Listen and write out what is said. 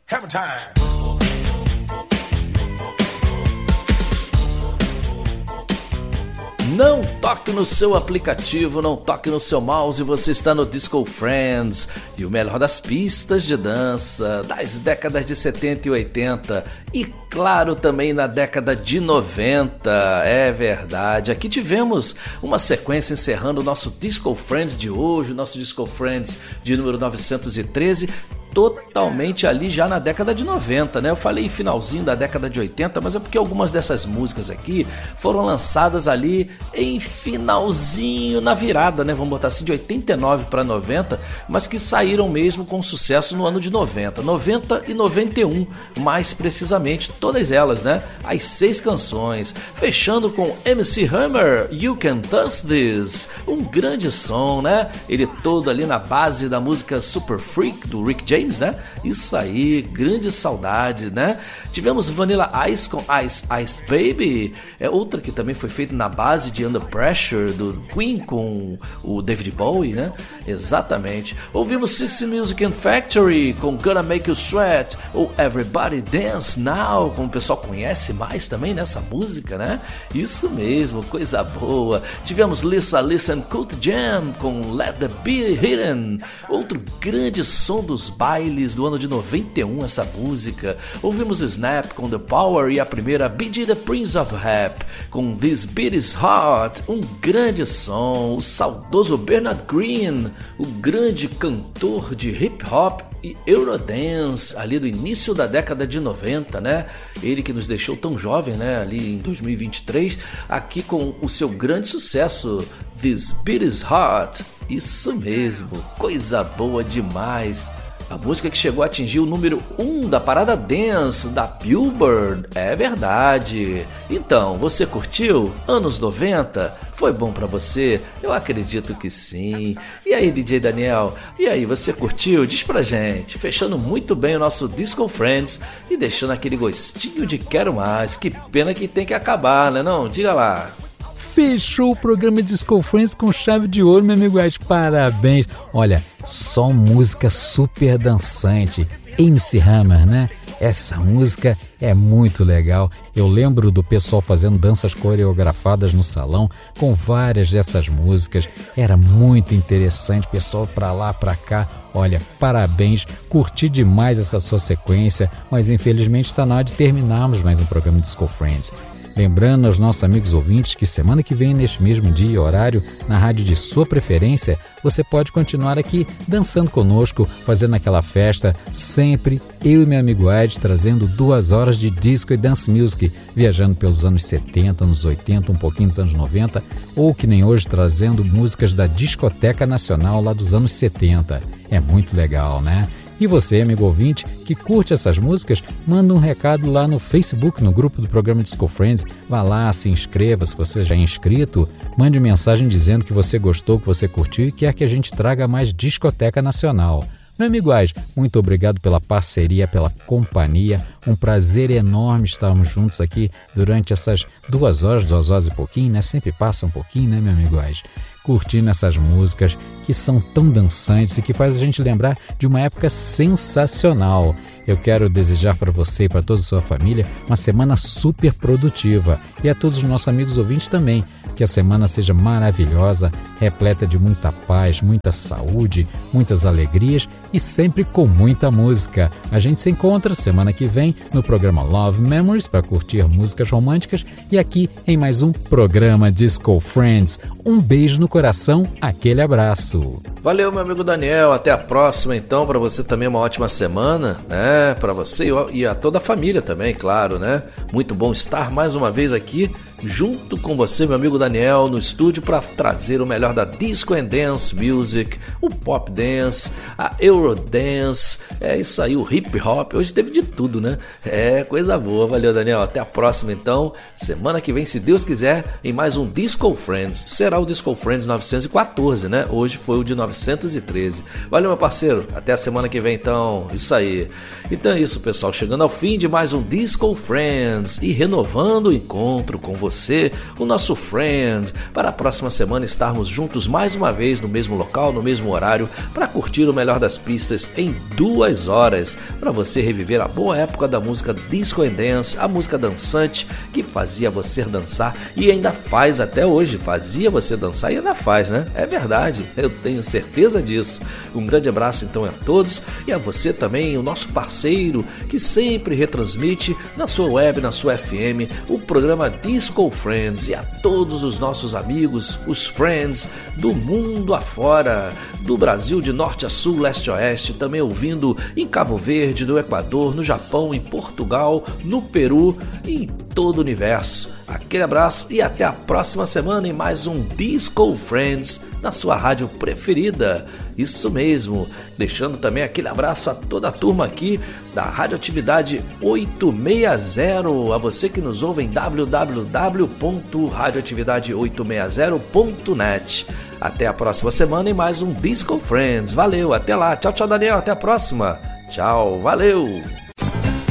Have a time. Não toque no seu aplicativo, não toque no seu mouse, você está no Disco Friends. E o melhor das pistas de dança das décadas de 70 e 80 e claro também na década de 90, é verdade. Aqui tivemos uma sequência encerrando o nosso Disco Friends de hoje, o nosso Disco Friends de número 913, totalmente ali já na década de 90, né? Eu falei finalzinho da década de 80, mas é porque algumas dessas músicas aqui foram lançadas ali em finalzinho, na virada, né? Vamos botar assim, de 89 para 90, mas que saíram mesmo com sucesso no ano de 90 e 91, mais precisamente, todas elas, né? As 6 canções, fechando com MC Hammer, You Can Touch This, um grande som, né? Ele todo ali na base da música Super Freak, do Rick James, né? Isso aí, grande saudade, né? Tivemos Vanilla Ice com Ice Ice Baby, é outra que também foi feita na base de Under Pressure do Queen com o David Bowie, né? Exatamente. Ouvimos System Music and Factory com Gonna Make You Sweat, ou Everybody Dance Now, como o pessoal conhece mais também nessa música, né? Isso mesmo, coisa boa. Tivemos Lisa Listen Cult Jam com Let the Beat Hidden, outro grande som dos bailes do ano de 91, essa música. Ouvimos Snap com The Power e a primeira B.G. The Prince of Rap com This Beat Is Hot, um grande som. O saudoso Bernard Green, o grande cantor de hip hop e Eurodance ali do início da década de 90, né? Ele que nos deixou tão jovem, né? Ali em 2023, aqui com o seu grande sucesso This Beat Is Hot. Isso mesmo, coisa boa demais. A música que chegou a atingir o número 1 da parada dance da Billboard, é verdade. Então, você curtiu? Anos 90? Foi bom pra você? Eu acredito que sim. E aí, DJ Daniel? E aí, você curtiu? Diz pra gente. Fechando muito bem o nosso Disco Friends e deixando aquele gostinho de quero mais. Que pena que tem que acabar, né não? Diga lá. Fechou o programa Disco Friends com chave de ouro, meu amigo Ed. Parabéns. Olha, só música super dançante. MC Hammer, né? Essa música é muito legal. Eu lembro do pessoal fazendo danças coreografadas no salão com várias dessas músicas. Era muito interessante, pessoal pra lá, pra cá. Olha, parabéns, curti demais essa sua sequência, mas infelizmente está na hora de terminarmos mais um programa Disco Friends. Lembrando aos nossos amigos ouvintes que semana que vem, neste mesmo dia e horário, na rádio de sua preferência, você pode continuar aqui dançando conosco, fazendo aquela festa, sempre eu e meu amigo Ed trazendo 2 horas de disco e dance music, viajando pelos anos 70, anos 80, um pouquinho dos anos 90, ou que nem hoje trazendo músicas da Discoteca Nacional lá dos anos 70. É muito legal, né? E você, amigo ouvinte, que curte essas músicas, manda um recado lá no Facebook, no grupo do programa Disco Friends. Vá lá, se inscreva, se você já é inscrito, mande mensagem dizendo que você gostou, que você curtiu e quer que a gente traga mais Discoteca Nacional. Meu amigo Ais, muito obrigado pela parceria, pela companhia. Um prazer enorme estarmos juntos aqui durante essas 2 horas e pouquinho, né? Sempre passa um pouquinho, né, meu amigo Ais? Curtindo essas músicas que são tão dançantes e que faz a gente lembrar de uma época sensacional. Eu quero desejar para você e para toda a sua família uma semana super produtiva e a todos os nossos amigos ouvintes também, que a semana seja maravilhosa, repleta de muita paz, muita saúde, muitas alegrias e sempre com muita música. A gente se encontra semana que vem no programa Love Memories para curtir músicas românticas e aqui em mais um programa Disco Friends. Um beijo no coração, aquele abraço. Valeu, meu amigo Daniel, até a próxima então, para você também uma ótima semana, né? Para você e a toda a família também, claro, né? Muito bom estar mais uma vez aqui junto com você, meu amigo Daniel, no estúdio para trazer o melhor da Disco and Dance Music, o Pop Dance, a Eurodance, é isso aí, o Hip Hop, hoje teve de tudo, né? É, coisa boa, valeu Daniel, até a próxima então, semana que vem, se Deus quiser, em mais um Disco Friends, será o Disco Friends 914, né? Hoje foi o de 913, valeu meu parceiro, até a semana que vem então, isso aí. Então é isso pessoal, chegando ao fim de mais um Disco Friends e renovando o encontro com você você, o nosso friend, para a próxima semana estarmos juntos mais uma vez no mesmo local, no mesmo horário, para curtir o melhor das pistas em 2 horas, para você reviver a boa época da música disco and dance, a música dançante que fazia você dançar e ainda faz até hoje, fazia você dançar e ainda faz, né? É verdade, eu tenho certeza disso. Um grande abraço então a todos e a você também, o nosso parceiro que sempre retransmite na sua web, na sua FM, o programa Disco Friends, e a todos os nossos amigos, os friends do mundo afora, do Brasil de norte a sul, leste a oeste, também ouvindo em Cabo Verde, no Equador, no Japão, em Portugal, no Peru e em todo o universo. Aquele abraço e até a próxima semana em mais um Disco Friends na sua rádio preferida. Isso mesmo, deixando também aquele abraço a toda a turma aqui da Radioatividade 860, a você que nos ouve em www.radioatividade860.net. Até a próxima semana em mais um Disco Friends. Valeu, até lá. Tchau, tchau, Daniel, até a próxima. Tchau, valeu.